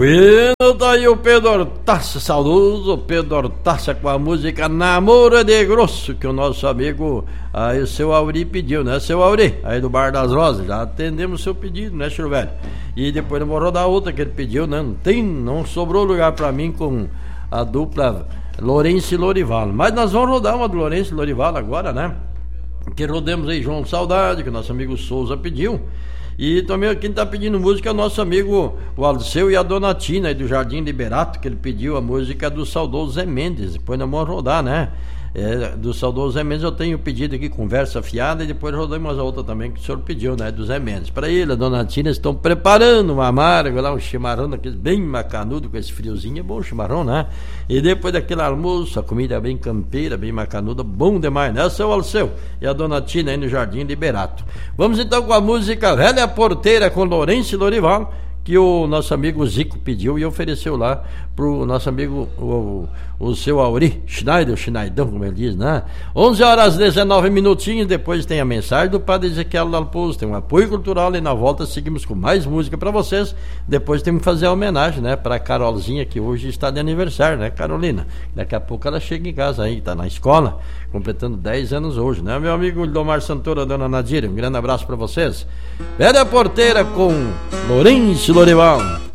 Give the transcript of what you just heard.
Bueno, tá aí o Pedro Hortaça, saudoso Pedro Hortaça com a música Namoro de Grosso, que o nosso amigo aí, o seu Auri pediu, né, seu Auri? Aí do Bar das Rosas, já atendemos o seu pedido, né, senhor velho? E depois eu vou rodar outra que ele pediu, né? Não sobrou lugar pra mim com a dupla Lourenço e Lorival. Mas nós vamos rodar uma do Lourenço e Lorival agora, né? Que rodemos aí João Saudade, que o nosso amigo Souza pediu. E também quem está pedindo música é o nosso amigo o Alceu e a Dona Tina aí do Jardim Liberato, que ele pediu a música do saudoso Zé Mendes. Depois nós vamos rodar, né? Do saudoso Zé Mendes eu tenho pedido aqui Conversa Fiada, e depois rodamos a outra também que o senhor pediu, né? Do Zé Mendes. Para ele, a Dona Tina, estão preparando uma amarga lá, um chimarrão daqueles bem macanudo, com esse friozinho, é bom o chimarrão, né? E depois daquele almoço, a comida bem campeira, bem macanuda, bom demais, né? Seu Alceu e a Dona Tina aí no Jardim Liberato. Vamos então com a música Velha Porteira com Lourenço e Lorival, que o nosso amigo Zico pediu e ofereceu lá pro nosso amigo o seu Auri Schneider, o Schneidão, como ele diz, né? 11h19, depois tem a mensagem do Padre Ezequiel Dalpozo, tem um apoio cultural e na volta seguimos com mais música para vocês. Depois temos que fazer a homenagem, né, pra Carolzinha, que hoje está de aniversário, né, Carolina? Daqui a pouco ela chega em casa aí, tá na escola, completando 10 anos hoje, né? Meu amigo Domar Santoro, Dona Nadira, um grande abraço para vocês. Velha Porteira com Lourenço e Lorival.